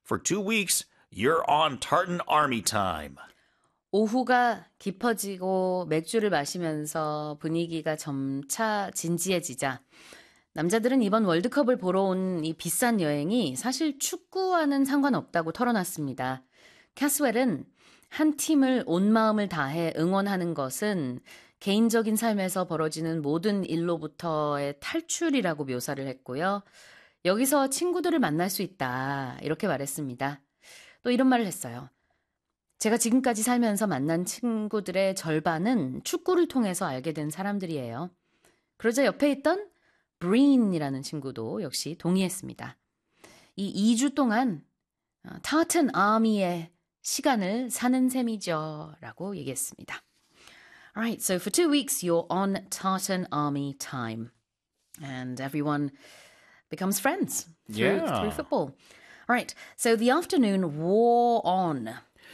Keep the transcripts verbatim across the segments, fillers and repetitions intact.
For two weeks, you're on Tartan Army time. 오후가 깊어지고 맥주를 마시면서 분위기가 점차 진지해지자 남자들은 이번 월드컵을 보러 온 이 비싼 여행이 사실 축구와는 상관없다고 털어놨습니다. 캐스웰은 한 팀을 온 마음을 다해 응원하는 것은 개인적인 삶에서 벌어지는 모든 일로부터의 탈출이라고 묘사를 했고요. 여기서 친구들을 만날 수 있다 이렇게 말했습니다. 또 이런 말을 했어요. 제가 지금까지 살면서 만난 친구들의 절반은 축구를 통해서 알게 된 사람들이에요. 그러자 옆에 있던 브린이라는 친구도 역시 동의했습니다. 이 이 주 동안 타튼 아미의 시간을 사는 셈이죠 라고 얘기했습니다. Alright, so for two weeks you're on Tartan Army time and everyone becomes friends through, Yeah. through football. Alright, so the afternoon wore on.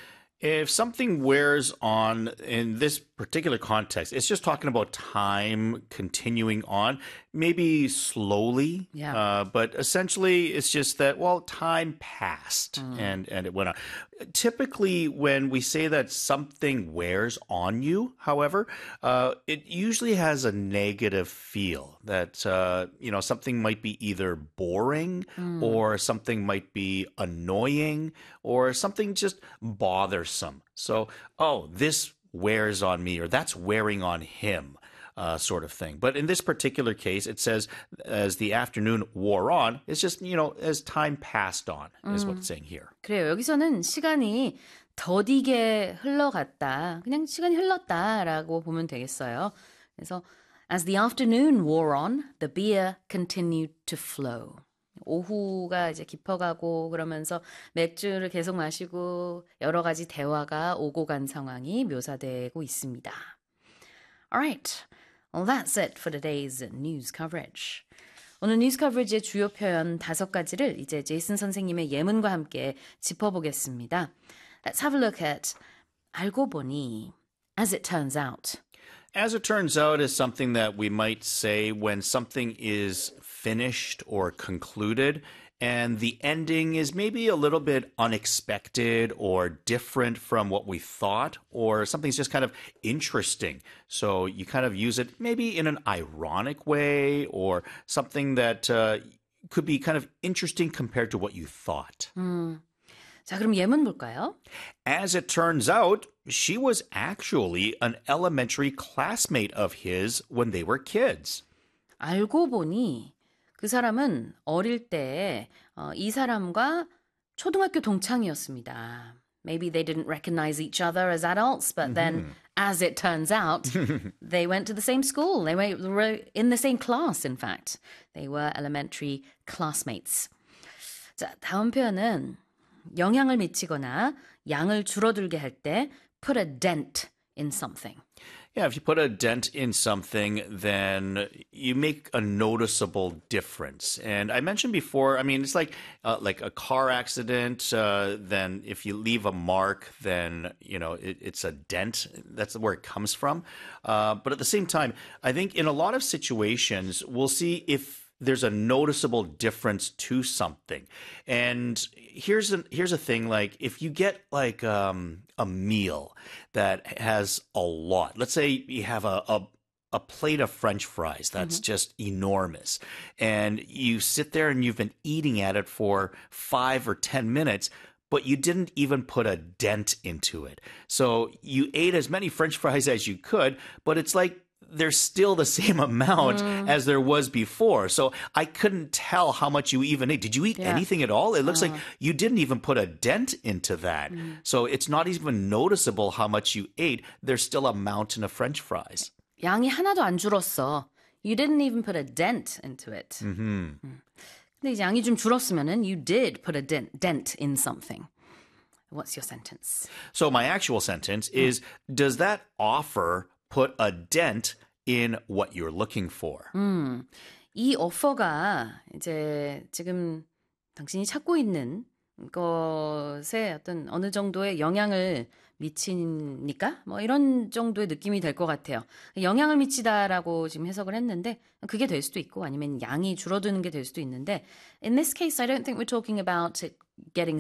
If something wears on in this particular context, it's just talking about time continuing on, maybe slowly. Yeah. Uh, but essentially, it's just that, well, time passed and, and it went on. Typically, when we say that something wears on you, however, uh, it usually has a negative feel that, uh, you know, something might be either boring or something might be annoying or something just bothersome. So, oh, this wears on me or that's wearing on him. Uh, sort of thing. But in this particular case, it says as the afternoon wore on, it's just, you know, as time passed on is what it's saying here. 그래요. 여기서는 시간이 더디게 흘러갔다. 그냥 시간이 흘렀다라고 보면 되겠어요. 그래서 as the afternoon wore on, the beer continued to flow. 오후가 이제 깊어가고 그러면서 맥주를 계속 마시고 여러 가지 대화가 오고 간 상황이 묘사되고 있습니다. Alright, well that's it for today's news coverage. 오늘 뉴스 커버리지의 주요 표현 다섯 가지를 이제 제이슨 선생님의 예문과 함께 짚어보겠습니다. Let's have a look at 알고 보니, as it turns out. As it turns out is something that we might say when something is finished or concluded and the ending is maybe a little bit unexpected or different from what we thought, or something's just kind of interesting. So you kind of use it maybe in an ironic way or something that uh, could be kind of interesting compared to what you thought. 음, 자, 그럼 예문 볼까요? As it turns out, she was actually an elementary classmate of his when they were kids. 알고 보니 그 사람은 어릴 때 어, 이 사람과 초등학교 동창이었습니다. Maybe they didn't recognize each other as adults, but then, as it turns out, they went to the same school. They were in the same class, in fact. They were elementary classmates. 자, 다음 표현은 영향을 미치거나 양을 줄어들게 할 때 put a dent in something. Yeah, if you put a dent in something, then you make a noticeable difference. And I mentioned before, I mean, it's like uh, like a car accident. Uh, then if you leave a mark, then, you know, it, it's a dent. That's where it comes from. Uh, but at the same time, I think in a lot of situations, we'll see if there's a noticeable difference to something. And here's a, here's a thing, like if you get like um, a meal that has a lot, let's say you have a, a a plate of French fries that's mm-hmm. just enormous, and you sit there and you've been eating at it for five or ten minutes, but you didn't even put a dent into it. So you ate as many French fries as you could, but it's like there's still the same amount mm. as there was before. So I couldn't tell how much you even ate. Did you eat yeah. anything at all? It looks uh. like you didn't even put a dent into that. Mm. So it's not even noticeable how much you ate. There's still a mountain of French fries. 양이 하나도 안 줄었어. You didn't even put a dent into it. Mm-hmm. 음. 근데 이제 양이 좀 줄었으면은 you did put a dent, dent in something. What's your sentence? So my actual sentence mm. is, does that offer put a dent in what you're looking for? 음, 이 오퍼가 이제 지금 당신이 찾고 있는 것에 어떤 어느 정도의 영향을 미치니까 뭐 이런 정도의 느낌이 될 것 같아요. 영향을 미치다라고 지금 해석을 했는데 그게 될 수도 있고 아니면 양이 줄어드는 게 될 수도 있는데 in this case I don't think we're talking about it getting